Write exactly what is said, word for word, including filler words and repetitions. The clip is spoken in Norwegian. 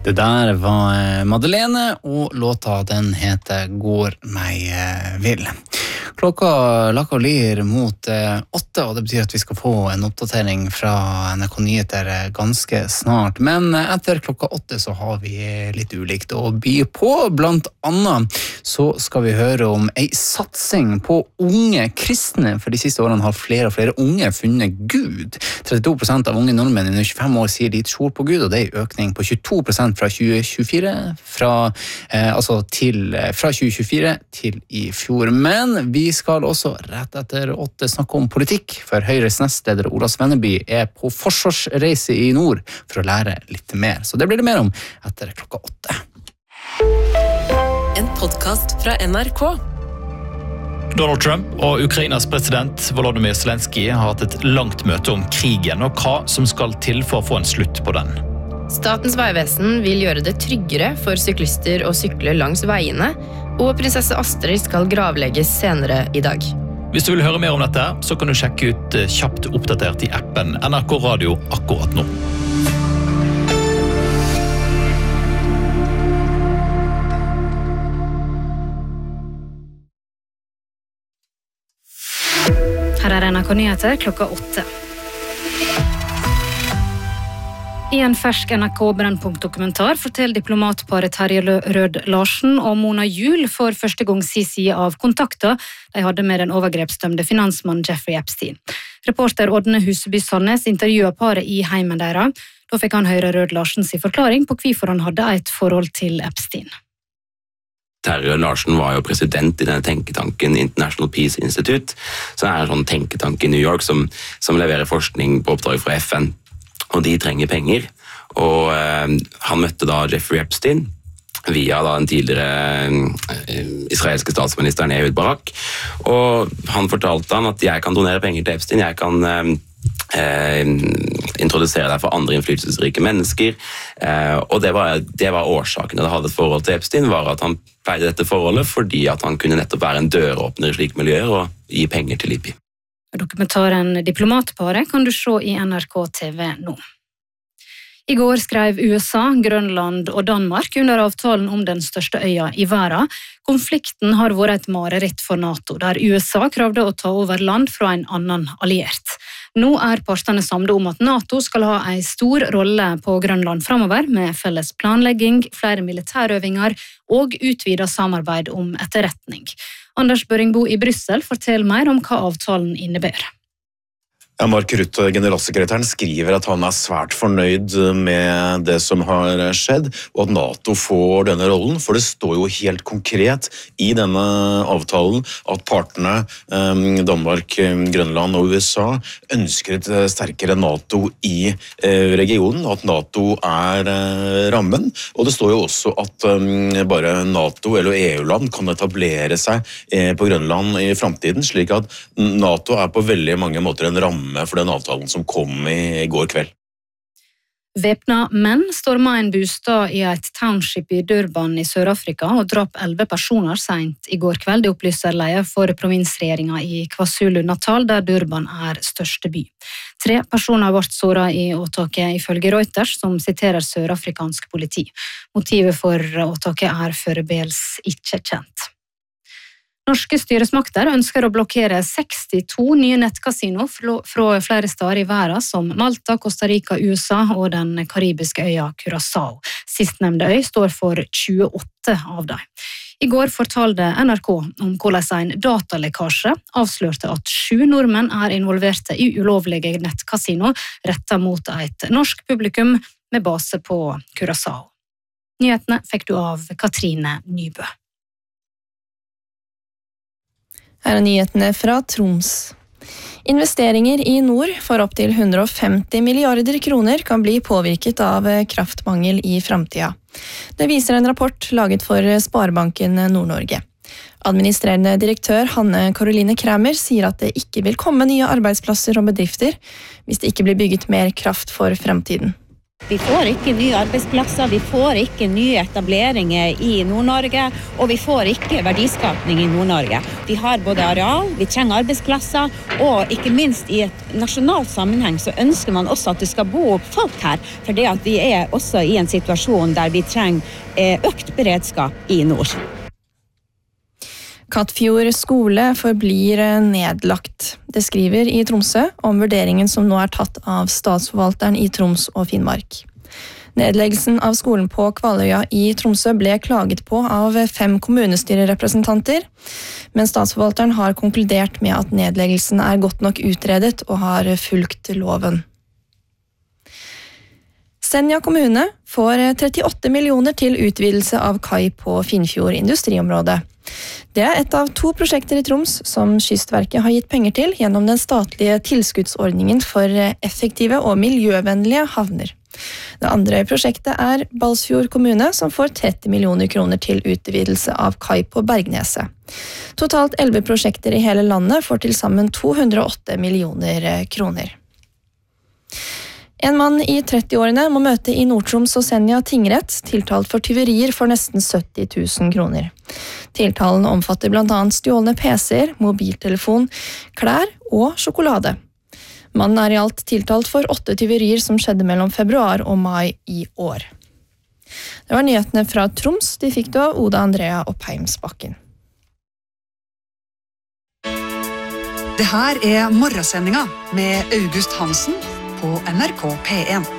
Det der var Madeleine, og låta den heter Går meg vill. Klokka lakker og lir mot åtte, og det betyr at vi skal få en oppdatering fra N R K Nyheter ganske snart. Men etter klokka åtte så har vi litt ulikt å by på. Blant annet så skal vi høre om ei satsing på unge kristne, for de siste årene har flere og flere unge funnet Gud. trettito prosent av unge nordmenn under tjuefem år sier de tror på Gud, og det er en økning på tjueto prosent fra tjue tjuefire, fra, eh, altså til, fra tjue tjuefire til i fjor. Men vi skal også rett etter åtte snakke om politikk, for Høyres nestleder Ola Svenneby er på forsvarsreise i nord for å lære litt mer. Så det blir det mer om etter klokka åtte. En podcast fra N R K. Donald Trump og Ukrainas president Volodymyr Zelensky har hatt et langt møte om krigen og hva som skal til for å få en slutt på den. Statens vegvesen vil gjøre det tryggere for syklister å sykle langs veiene, og prinsesse Astrid skal gravlegges senere i dag. Hvis du vil høre mer om dette, så kan du sjekke ut Kjapt oppdatert i appen N R K Radio akkurat nå. Her er N R K Nyheter klokka åtte. I en fersk N R K Brennpunkt-dokumentar forteller diplomatparet Terje Rød Larsen og Mona Juel for første gang sin side av kontakter de hadde med den overgrepsdømte finansmannen Jeffrey Epstein. Reporter Ådne Huseby Sandnes intervjuet paret i heimen deres. Da fikk han høre Rød Larsens forklaring på hvorfor han hadde et forhold til Epstein. Terje Larsen var jo president i denne tenketanken International Peace Institute, som er en sånn tenketank i New York som, som leverer forskning på oppdrag fra F N. Og de trenger penger, og eh, han møtte da Jeffrey Epstein via da den tidligere eh, israelske statsministeren Ehud Barak, og han fortalte han at jeg kan donere penger til Epstein, jeg kan eh, eh, introdusere deg for andre innflytelsesrike mennesker, eh, og det var, det var årsaken til at han hadde et forhold til Epstein, var at han pleide dette forholdet fordi at han kunne nettopp være en døråpner i slike miljøer og gi penger til I P I. Dokumentaren Diplomatparet kan du se i N R K T V nå. I går skrev U S A, Grønland og Danmark under avtalen om den største øya i verden. Konflikten har vært et mareritt for NATO, der U S A kravde å ta over land fra en annen alliert. Nå er partene samlet om at NATO skal ha en stor rolle på Grønland fremover, med felles planlegging, flere militærøvinger og utvidet samarbeid om etterretning. Anders Børingbo i Brussel forteller mer om hva avtalen innebærer. Ja, Mark Rutte, generalsekretæren, skriver at han er svært fornøyd med det som har skjedd, og at NATO får denne rollen, for det står jo helt konkret i denne avtalen at partene, Danmark, Grønland og U S A, ønsker et sterkere NATO i regionen, og at NATO er rammen. Og det står jo også at bare NATO eller E U-land kan etablere seg på Grønland i fremtiden, slik at NATO er på veldig mange måter en ramme for den avtalen som kom i går kveld. Væpna menn stormet en bostad i et township i Durban i Sør-Afrika og drap elleve personer sent i går kveld, det opplyser leder for provinsregjeringa i KwaZulu-Natal, der Durban er største by. Tre personer ble såret i åtaket ifølge Reuters, som siterer sørafrikansk politi. Motivet for åtaket er foreløpig ikke kjent. Norske styresmakter ønsker å blokkere sekstito nye nettkasino fra flere steder i verden, som Malta, Costa Rica, U S A og den karibiske øya Curaçao. Sistnevnte øy står for tjueåtte av dem. I går fortalte N R K om hvordan en datalekkasje avslørte at sju nordmenn er involverte i ulovlige nettkasino rettet mot et norsk publikum med base på Curaçao. Nyhetene fikk du av Katrine Nybø. Her er nyhetene fra Troms. Investeringer i nord for opp til hundre og femti milliarder kroner kan bli påvirket av kraftmangel i fremtida. Det viser en rapport laget for Sparebanken Nord-Norge. Administrerende direktør Hanne Karoline Kramer sier at det ikke vil komme nye arbeidsplasser og bedrifter hvis det ikke blir bygget mer kraft for fremtiden. Vi får ikke nye arbeidsplasser, vi får ikke nye etableringer i Nord-Norge, og vi får ikke verdiskapning i Nord-Norge. Vi har både areal, vi trenger arbeidsplasser, og ikke minst i et nasjonalt sammenheng så ønsker man også at det skal bo folk her, for det at vi er også i en situasjon der vi trenger økt beredskap i nord. Kattfjord skole forblir nedlagt. Det skriver i Tromsø om vurderingen som nå er tatt av statsforvalteren i Troms og Finnmark. Nedleggelsen av skolen på Kvaløya i Tromsø ble klaget på av fem kommunestyrerepresentanter, men statsforvalteren har konkludert med at nedleggelsen er godt nok utredet og har fulgt loven. Senja kommune får trettiåtte millioner til utvidelse av kai på Finnfjord industriområde. Det er et av to prosjekter i Troms som Kystverket har gitt penger til gjennom den statlige tilskuddsordningen for effektive og miljøvennlige havner. Det andre prosjektet er Balsfjord kommune som får tretti millioner kroner til utvidelse av kai på Bergneset. Totalt elleve prosjekter i hele landet får til sammen to hundre og åtte millioner kroner. En mann i trettiårene må møte i Nord-Troms og Senja tingrett, tiltalt for tyverier for nesten sytti tusen kroner. Tiltalen omfatter blant annet stjålne P C-er, mobiltelefon, klær og sjokolade. Mannen er i alt tiltalt for åtte tyverier som skjedde mellom februar og mai i år. Det var nyhetene fra Troms, de fikk du av Oda Andrea og Peimsbakken. Det her er morgensendinga med August Hansen på N R K P en.